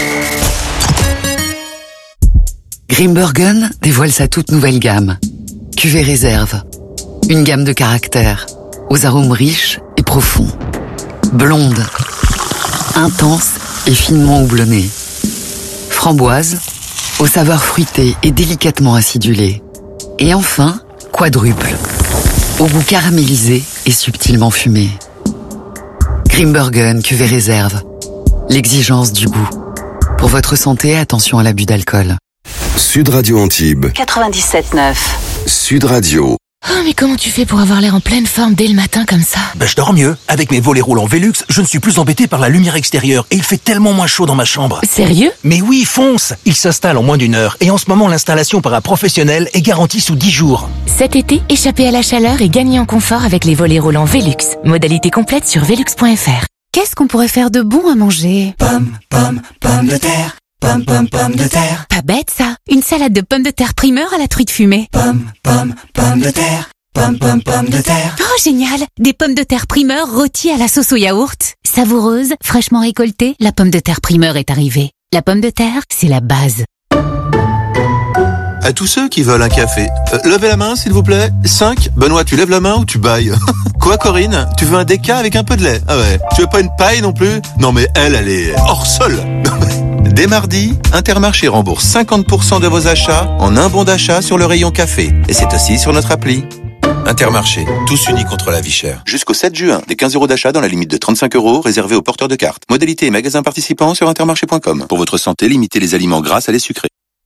Grimbergen dévoile sa toute nouvelle gamme. Cuvée réserve. Une gamme de caractères, aux arômes riches et profonds. Blonde, intense et finement houblonnée. Framboise, aux saveurs fruitées et délicatement acidulées. Et enfin, quadruple, au goût caramélisé et subtilement fumé. Grimbergen cuvée réserve. L'exigence du goût. Pour votre santé, attention à l'abus d'alcool. Sud Radio Antibes. quatre-vingt-dix-sept neuf. Sud Radio. Oh, mais comment tu fais pour avoir l'air en pleine forme dès le matin comme ça? Ben, je dors mieux. Avec mes volets roulants Velux, je ne suis plus embêté par la lumière extérieure et il fait tellement moins chaud dans ma chambre. Sérieux? Mais oui, fonce! Il s'installe en moins d'une heure et en ce moment, l'installation par un professionnel est garantie sous dix jours. Cet été, échappez à la chaleur et gagnez en confort avec les volets roulants Velux. Modalité complète sur velux point f r. Qu'est-ce qu'on pourrait faire de bon à manger? Pomme, pomme, pomme de terre. Pomme, pomme, pomme de terre. Pas bête ça. Une salade de pommes de terre primeur à la truite fumée. Pomme, pomme, pomme de terre. Pomme, pomme, pomme de terre. Oh, génial! Des pommes de terre primeur rôties à la sauce au yaourt. Savoureuse, fraîchement récoltée, la pomme de terre primeur est arrivée. La pomme de terre, c'est la base. À tous ceux qui veulent un café, euh, levez la main s'il vous plaît. cinq. Benoît, tu lèves la main ou tu bailles? Quoi Corinne? Tu veux un déca avec un peu de lait? Ah ouais. Tu veux pas une paille non plus? Non mais elle, elle est hors sol. Dès mardi, Intermarché rembourse cinquante pour cent de vos achats en un bon d'achat sur le rayon café. Et c'est aussi sur notre appli. Intermarché, tous unis contre la vie chère. Jusqu'au sept juin, des quinze euros d'achat dans la limite de trente-cinq euros réservés aux porteurs de cartes. Modalité et magasins participants sur intermarché point com. Pour votre santé, limitez les aliments gras à les sucrés.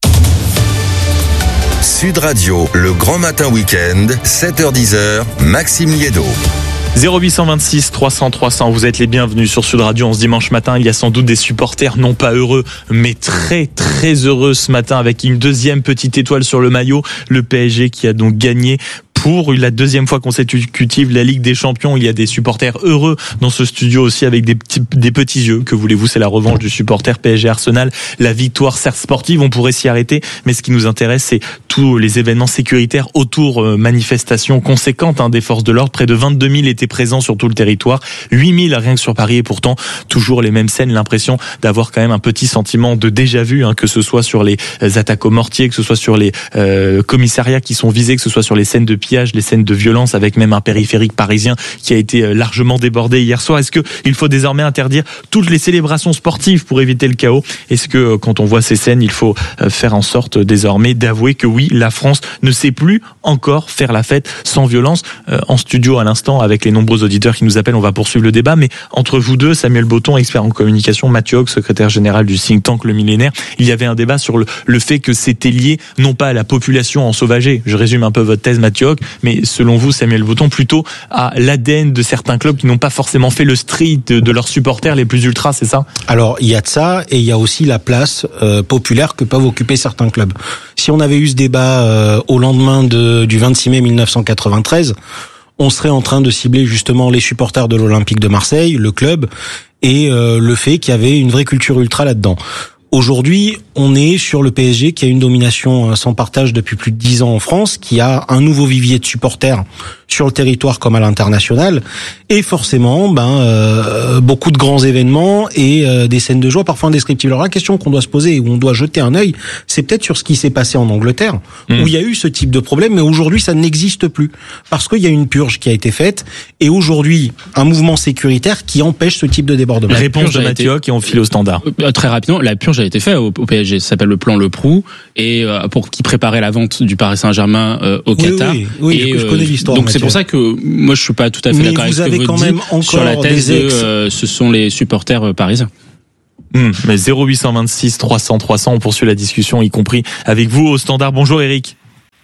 Sud Radio, le grand matin week-end, sept heures dix, Maxime Liédo. zéro huit cent vingt-six trois cents trois cents, vous êtes les bienvenus sur Sud Radio en ce dimanche matin. Il y a sans doute des supporters non pas heureux, mais très très heureux ce matin avec une deuxième petite étoile sur le maillot. Le P S G qui a donc gagné pour la deuxième fois consécutive la Ligue des Champions. Il y a des supporters heureux dans ce studio aussi avec des petits, des petits yeux. Que voulez-vous, c'est la revanche du supporter P S G Arsenal. La victoire certes sportive, on pourrait s'y arrêter, mais ce qui nous intéresse, c'est tous les événements sécuritaires autour, euh, manifestations conséquentes hein, des forces de l'ordre. Près de vingt-deux mille étaient présents sur tout le territoire, huit mille rien que sur Paris, et pourtant toujours les mêmes scènes. L'impression d'avoir quand même un petit sentiment de déjà-vu, hein, que ce soit sur les attaques au mortier, que ce soit sur les euh, commissariats qui sont visés, que ce soit sur les scènes de pillage, les scènes de violence, avec même un périphérique parisien qui a été largement débordé hier soir. Est-ce qu'il faut désormais interdire toutes les célébrations sportives pour éviter le chaos? Est-ce que quand on voit ces scènes, il faut faire en sorte désormais d'avouer que oui, la France ne sait plus encore faire la fête sans violence? En studio à l'instant, avec les nombreux auditeurs qui nous appellent, on va poursuivre le débat, mais entre vous deux, Samuel Botton, expert en communication, Mathieu Hoc, secrétaire général du think tank Le Millénaire, il y avait un débat sur le, le fait que c'était lié non pas à la population ensauvagée. Je résume un peu votre thèse, Mathieu Hoc, mais selon vous, Samuel Botton, plutôt à l'A D N de certains clubs qui n'ont pas forcément fait le street de, de leurs supporters les plus ultras, c'est ça? Alors, il y a de ça, et il y a aussi la place euh, populaire que peuvent occuper certains clubs. Si on avait eu ce débat euh, au lendemain de, du vingt-six mai mille neuf cent quatre-vingt-treize, on serait en train de cibler justement les supporters de l'Olympique de Marseille, le club, et euh, le fait qu'il y avait une vraie culture ultra là-dedans. Aujourd'hui, on est sur le P S G qui a une domination sans partage depuis plus de dix ans en France, qui a un nouveau vivier de supporters sur le territoire comme à l'international, et forcément, ben euh, beaucoup de grands événements et euh, des scènes de joie parfois indescriptibles. Alors la question qu'on doit se poser, où on doit jeter un œil, c'est peut-être sur ce qui s'est passé en Angleterre, mmh. où il y a eu ce type de problème, mais aujourd'hui ça n'existe plus parce qu'il y a une purge qui a été faite, et aujourd'hui un mouvement sécuritaire qui empêche ce type de débordement. La réponse de Mathieu Hoc, et on file au standard. Euh, très rapidement, la purge a été faite au, au P S G. Ça s'appelle le plan Le Prou, et euh, pour qui préparait la vente du Paris Saint-Germain euh, au oui, Qatar. Oui, oui, et, je, je connais l'histoire. Donc Mathieu. C'est pour ça que moi je suis pas tout à fait mais d'accord avec ce que vous quand dites même encore sur la thèse des ex... de euh, ce sont les supporters euh, parisiens. Mmh, mais zéro huit cent vingt-six trois cents trois cents, on poursuit la discussion, y compris avec vous au standard. Bonjour Eric.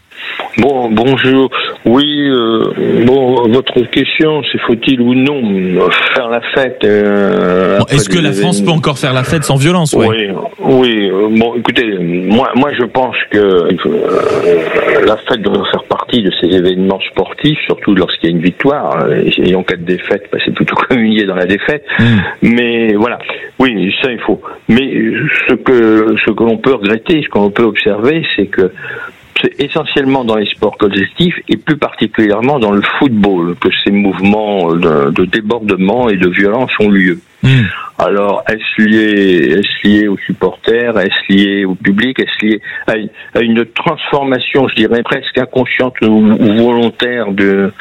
Bon, bonjour. Oui, euh, bon, votre question, c'est faut-il ou non faire la fête euh, bon, est-ce que la France événements. peut encore faire la fête sans violence? Ouais. Oui, oui. Bon, écoutez, moi, moi, je pense que euh, la fête doit faire partie de ces événements sportifs, surtout lorsqu'il y a une victoire. Et en cas de défaite, bah, c'est plutôt communier dans la défaite. Mmh. Mais voilà, oui, ça il faut. Mais ce que ce que l'on peut regretter, ce qu'on peut observer, c'est que c'est essentiellement dans les sports collectifs et plus particulièrement dans le football que ces mouvements de, de débordement et de violence ont lieu. Mmh. Alors, est-ce lié, est-ce lié aux supporters, est-ce lié au public, est-ce lié à une, à une transformation, je dirais, presque inconsciente ou, ou volontaire de,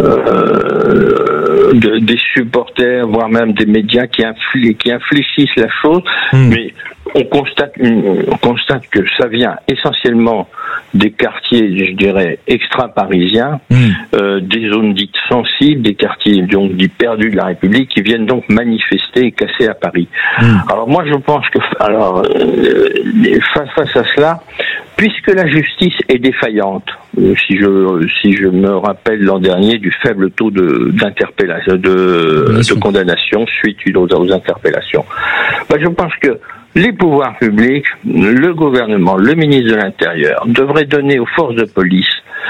euh, de, des supporters, voire même des médias qui, infl- qui infléchissent la chose, mmh. mais on constate, une, on constate que ça vient essentiellement des quartiers, je dirais, extra-parisiens, mmh. euh, des zones dites sensibles, des quartiers donc dits perdus de la République, qui viennent donc manifester et casser à Paris. Mmh. Alors moi, je pense que, alors, euh, face, face à cela, puisque la justice est défaillante, euh, si je si je me rappelle l'an dernier du faible taux de d'interpellation, de, de condamnation suite aux, aux interpellations, bah, je pense que les pouvoirs publics, le gouvernement, le ministre de l'Intérieur devraient donner aux forces de police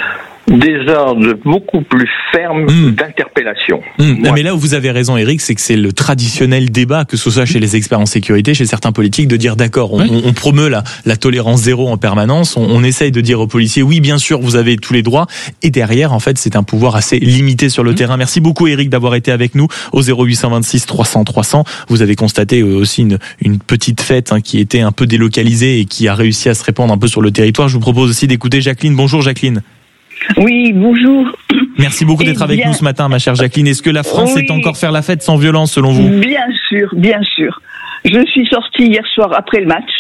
des ordres beaucoup plus fermes mmh. d'interpellation. Mmh. Non, mais là où vous avez raison, Eric, c'est que c'est le traditionnel débat, que ce soit chez les experts en sécurité, chez certains politiques, de dire d'accord, on, oui. on promeut la, la tolérance zéro en permanence, on, on essaye de dire aux policiers, oui, bien sûr, vous avez tous les droits, et derrière, en fait, c'est un pouvoir assez limité sur le mmh. terrain. Merci beaucoup, Eric, d'avoir été avec nous au zéro huit cent vingt-six trois cents trois cents. Vous avez constaté aussi une, une petite fête hein, qui était un peu délocalisée et qui a réussi à se répandre un peu sur le territoire. Je vous propose aussi d'écouter Jacqueline. Bonjour, Jacqueline. Oui, bonjour. Merci beaucoup d'être eh avec bien, nous ce matin, ma chère Jacqueline. Est-ce que la France oui, sait encore faire la fête sans violence, selon vous ? Bien sûr, bien sûr. Je suis sortie hier soir après le match,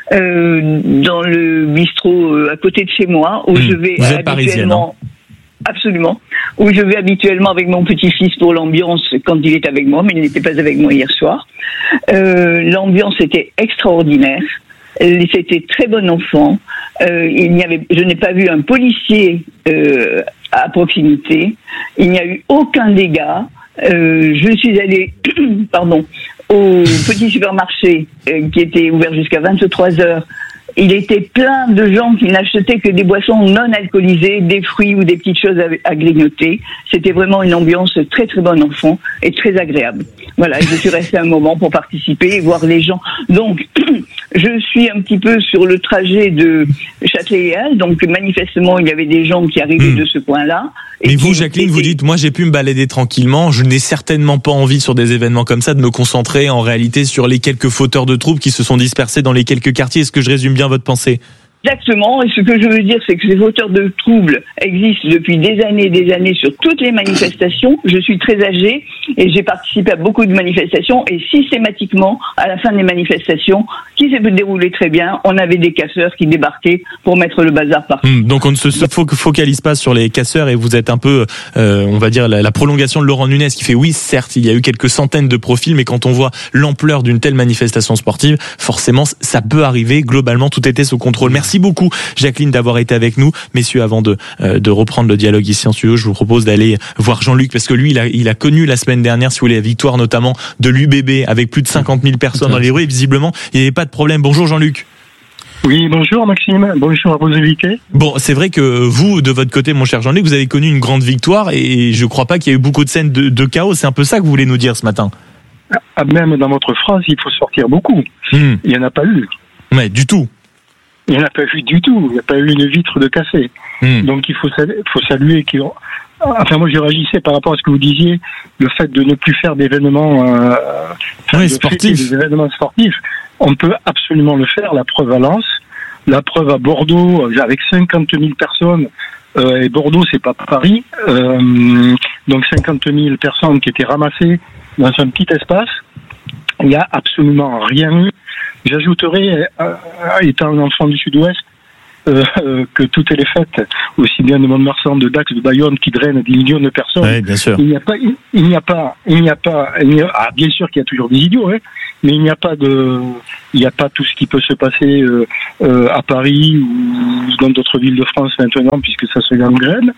euh, dans le bistrot euh, à côté de chez moi, où mmh, je vais vous êtes habituellement... Hein. Absolument. Où je vais habituellement avec mon petit-fils pour l'ambiance quand il est avec moi, mais il n'était pas avec moi hier soir. Euh, l'ambiance était extraordinaire. C'était très bon enfant. Euh, il n'y avait, je n'ai pas vu un policier euh, à proximité. Il n'y a eu aucun dégât. Euh, je suis allée, pardon, au petit supermarché euh, qui était ouvert jusqu'à vingt-trois heures. Il était plein de gens qui n'achetaient que des boissons non alcoolisées, des fruits ou des petites choses à, à grignoter. C'était vraiment une ambiance très très bon enfant et très agréable. Voilà, je suis restée un moment pour participer et voir les gens. Donc, je suis un petit peu sur le trajet de Châtelet-Léal. Donc, manifestement, il y avait des gens qui arrivaient mmh. de ce coin-là. Mais vous, Jacqueline, vous dites, moi, j'ai pu me balader tranquillement. Je n'ai certainement pas envie, sur des événements comme ça, de me concentrer en réalité sur les quelques fauteurs de troubles qui se sont dispersés dans les quelques quartiers. Est-ce que je résume bien votre pensée ? Exactement, et ce que je veux dire, c'est que ces fauteurs de troubles existent depuis des années et des années sur toutes les manifestations. Je suis très âgée et j'ai participé à beaucoup de manifestations, et systématiquement, à la fin des manifestations, qui s'est déroulé très bien, on avait des casseurs qui débarquaient pour mettre le bazar partout. Mmh, donc on ne se focalise pas sur les casseurs, et vous êtes un peu, euh, on va dire, la, la prolongation de Laurent Nunez, qui fait, oui, certes, il y a eu quelques centaines de profils, mais quand on voit l'ampleur d'une telle manifestation sportive, forcément, ça peut arriver. Globalement, tout était sous contrôle. Merci beaucoup, Jacqueline, d'avoir été avec nous. Messieurs, avant de, euh, de reprendre le dialogue ici en studio, je vous propose d'aller voir Jean-Luc, parce que lui, il a, il a connu la semaine dernière, si vous voulez, la victoire notamment de l'U B B, avec plus de cinquante mille personnes dans les rues, et visiblement, il n'y avait pas de problème. Bonjour Jean-Luc. Oui, bonjour Maxime, bonjour à vos invités. Bon, c'est vrai que vous, de votre côté, mon cher Jean-Luc, vous avez connu une grande victoire, et je ne crois pas qu'il y ait eu beaucoup de scènes de, de chaos. C'est un peu ça que vous voulez nous dire ce matin. Ah, même dans votre phrase, il faut sortir beaucoup. Mmh. Il n'y en a pas eu. Mais du tout. Il n'y en a pas eu du tout. Il n'y a pas eu une vitre de cassée. Mmh. Donc il faut, faut saluer qu'ils ont... Enfin, moi, je réagissais par rapport à ce que vous disiez, le fait de ne plus faire d'événements euh, oui, sportifs. Des événements sportifs. On peut absolument le faire. La preuve à Lens, la preuve à Bordeaux, avec cinquante mille personnes. Euh, et Bordeaux, c'est pas Paris. Euh, donc cinquante mille personnes qui étaient ramassées dans un petit espace. Il n'y a absolument rien eu. J'ajouterais, euh, étant un enfant du Sud-Ouest, Euh, euh, que toutes les fêtes, aussi bien de Mont-de-Marsan, de Dax, de Bayonne, qui drainent des millions de personnes. Oui, bien sûr. Il n'y a pas, il, il n'y a pas, il n'y a pas, il n'y a, ah, bien sûr qu'il y a toujours des idiots, hein, mais il n'y a pas de, il n'y a pas tout ce qui peut se passer euh, euh, à Paris ou dans d'autres villes de France maintenant, puisque ça se gangrène.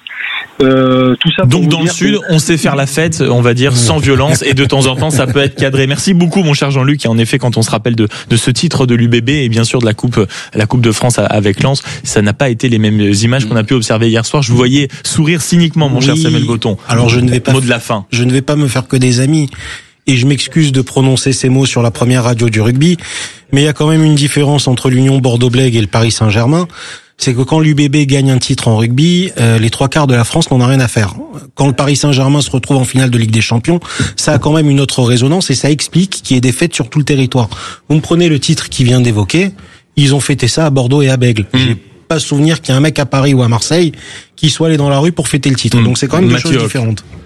Euh, tout ça. Donc dans le Sud, que... on sait faire la fête, on va dire, sans violence, et de temps en temps, ça peut être cadré. Merci beaucoup, mon cher Jean-Luc. Et en effet, quand on se rappelle de, de ce titre de l'U B B et bien sûr de la Coupe, la Coupe de France avec Lens, ça n'a pas été les mêmes images qu'on a pu observer hier soir. Je vous voyais sourire cyniquement, mon oui, cher Samuel Botton. Alors je ne vais pas. Mot de la fin. Je ne vais pas me faire que des amis. Et je m'excuse de prononcer ces mots sur la première radio du rugby, mais il y a quand même une différence entre l'Union Bordeaux-Bègles et le Paris Saint-Germain. C'est que quand l'U B B gagne un titre en rugby, euh, les trois quarts de la France n'en a rien à faire. Quand le Paris Saint-Germain se retrouve en finale de Ligue des Champions, ça a quand même une autre résonance et ça explique qu'il y ait des fêtes sur tout le territoire. Vous me prenez le titre qui vient d'évoquer, ils ont fêté ça à Bordeaux et à Bègles. Mmh. J'ai pas souvenir qu'il y a un mec à Paris ou à Marseille qui soit allé dans la rue pour fêter le titre. Mmh. Donc c'est quand même des Mathieu choses différentes.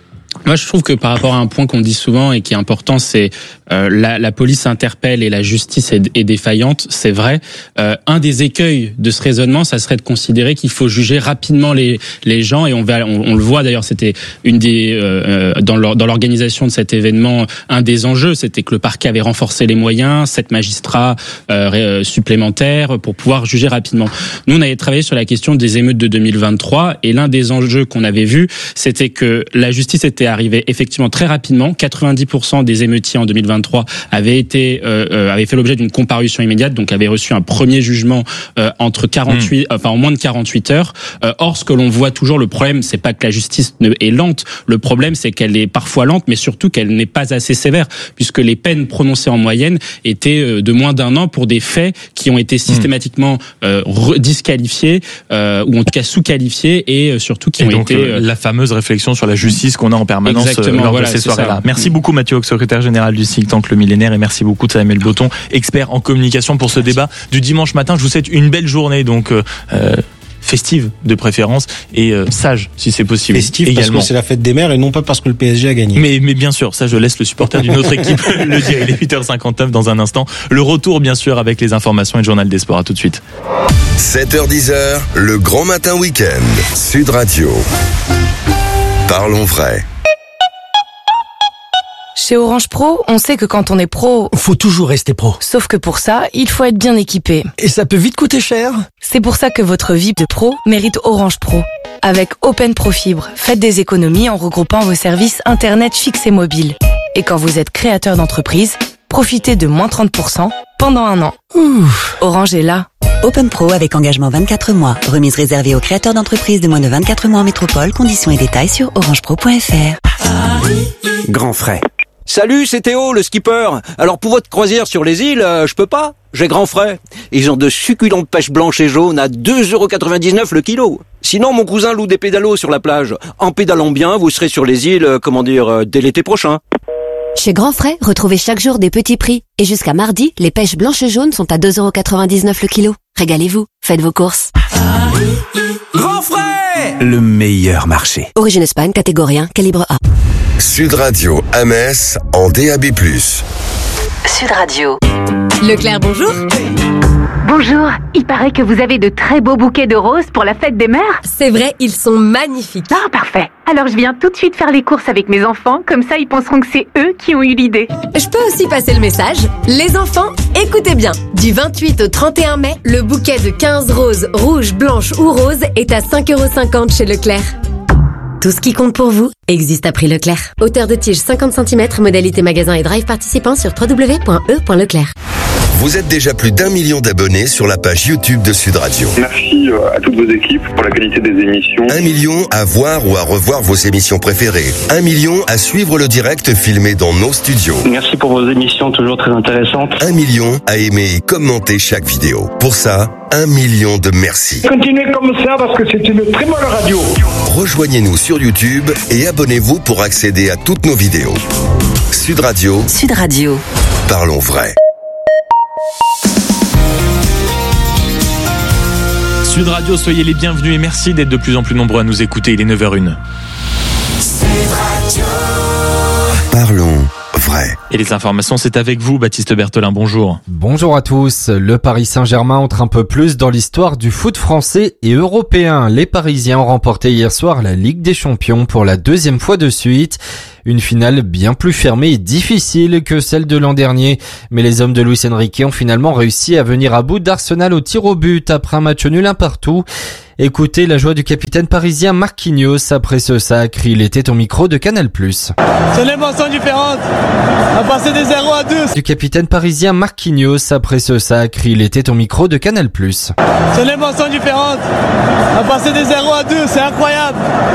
Moi, je trouve que par rapport à un point qu'on dit souvent et qui est important, c'est euh, la, la police interpelle et la justice est, est défaillante. C'est vrai. Euh, un des écueils de ce raisonnement, ça serait de considérer qu'il faut juger rapidement les les gens, et on va, on, on le voit d'ailleurs. C'était une des euh, dans leur, dans l'organisation de cet événement, un des enjeux, c'était que le parquet avait renforcé les moyens, sept magistrats euh, supplémentaires pour pouvoir juger rapidement. Nous, on avait travaillé sur la question des émeutes de deux mille vingt-trois, et l'un des enjeux qu'on avait vu, c'était que la justice était arrivé effectivement très rapidement. quatre-vingt-dix pour cent des émeutiers en deux mille vingt-trois avaient été euh, euh, avaient fait l'objet d'une comparution immédiate, donc avaient reçu un premier jugement euh, entre quarante-huit, mmh. enfin en moins de quarante-huit heures. Euh, or, ce que l'on voit toujours, le problème, c'est pas que la justice ne, est lente. Le problème, c'est qu'elle est parfois lente, mais surtout qu'elle n'est pas assez sévère, puisque les peines prononcées en moyenne étaient de moins d'un an pour des faits qui ont été systématiquement euh, disqualifiés euh, ou en tout cas sous-qualifiés, et surtout qui et ont donc, été euh, la fameuse réflexion sur la justice qu'on a en permanence Exactement, lors voilà, de ces soirées-là. Ça. Merci beaucoup Mathieu, secrétaire général du think tank Le Millénaire, et merci beaucoup Samuel Boton, expert en communication, pour ce débat du dimanche matin. Je vous souhaite une belle journée, donc euh, festive de préférence, et euh, sage si c'est possible. Festive également. Parce que c'est la fête des mères et non pas parce que le P S G a gagné. Mais, mais bien sûr, ça je laisse le supporter d'une autre équipe le dire. Il est huit heures cinquante-neuf dans un instant. Le retour bien sûr avec les informations et le journal des sports. À tout de suite. sept heures dix, le grand matin week-end. Sud Radio. Parlons vrai. Chez Orange Pro, on sait que quand on est pro, faut toujours rester pro. Sauf que pour ça, il faut être bien équipé. Et ça peut vite coûter cher. C'est pour ça que votre vie de pro mérite Orange Pro. Avec Open Pro Fibre, faites des économies en regroupant vos services Internet fixe et mobile. Et quand vous êtes créateur d'entreprise, profitez de moins trente pour cent pendant un an. Ouf. Orange est là. Open Pro avec engagement vingt-quatre mois. Remise réservée aux créateurs d'entreprises de moins de vingt-quatre mois en métropole. Conditions et détails sur orangepro point f r. Grand frais. Salut, c'est Théo, le skipper. Alors pour votre croisière sur les îles, euh, je peux pas. J'ai grand frais. Ils ont de succulentes pêches blanches et jaunes à deux euros quatre-vingt-dix-neuf le kilo. Sinon, mon cousin loue des pédalos sur la plage. En pédalant bien, vous serez sur les îles, euh, comment dire, euh, dès l'été prochain. Chez Grand Frais, retrouvez chaque jour des petits prix. Et jusqu'à mardi, les pêches blanches et jaunes sont à deux euros quatre-vingt-dix-neuf le kilo. Régalez-vous, faites vos courses. Grand Frais, le meilleur marché. Origine Espagne, catégorie un, calibre A. Sud Radio à Metz en D A B plus. Sud Radio. Leclerc, bonjour. Bonjour, il paraît que vous avez de très beaux bouquets de roses pour la fête des mères. C'est vrai, ils sont magnifiques. Ah, parfait. Alors je viens tout de suite faire les courses avec mes enfants, comme ça ils penseront que c'est eux qui ont eu l'idée. Je peux aussi passer le message. Les enfants, écoutez bien. Du vingt-huit au trente et un mai, le bouquet de quinze roses, rouges, blanches ou roses est à cinq euros cinquante chez Leclerc. Tout ce qui compte pour vous existe à prix Leclerc. Hauteur de tige cinquante centimètres, modalité magasin et drive participant sur w w w point e point leclerc. Vous êtes déjà plus d'un million d'abonnés sur la page YouTube de Sud Radio. Merci à toutes vos équipes pour la qualité des émissions. Un million à voir ou à revoir vos émissions préférées. Un million à suivre le direct filmé dans nos studios. Merci pour vos émissions toujours très intéressantes. Un million à aimer et commenter chaque vidéo. Pour ça, un million de merci. Continuez comme ça parce que c'est une très bonne radio. Rejoignez-nous sur YouTube et abonnez-vous pour accéder à toutes nos vidéos. Sud Radio. Sud Radio. Parlons vrai. Sud Radio, soyez les bienvenus et merci d'être de plus en plus nombreux à nous écouter. Il est neuf heures une. Parlons vrai. Et les informations, c'est avec vous, Baptiste Berthelin. Bonjour. Bonjour à tous. Le Paris Saint-Germain entre un peu plus dans l'histoire du foot français et européen. Les Parisiens ont remporté hier soir la Ligue des Champions pour la deuxième fois de suite. Une finale bien plus fermée et difficile que celle de l'an dernier. Mais les hommes de Luis Enrique ont finalement réussi à venir à bout d'Arsenal au tir au but après un match nul un partout. Écoutez la joie du capitaine parisien Marquinhos après ce sacre. Il était au micro de Canal plus. C'est une émotion différente. On passer des zéro à deux. Du capitaine parisien Marquinhos après ce sacre. Il était au micro de Canal plus. C'est une émotion différente. On passer des zéro à deux. C'est incroyable.